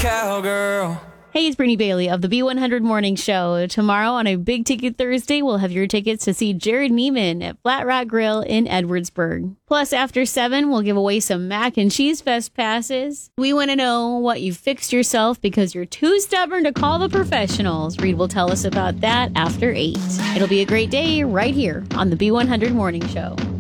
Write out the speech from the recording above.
cowgirl. Hey, it's Brittany Bailey of the B100 Morning Show. Tomorrow on a Big Ticket Thursday, we'll have your tickets to see Jared Neiman at Flat Rock Grill in Edwardsburg. Plus, after 7, we'll give away some Mac and Cheese Fest passes. We want to know what you fixed yourself because you're too stubborn to call the professionals. Reed will tell us about that after 8. It'll be a great day right here on the B100 Morning Show.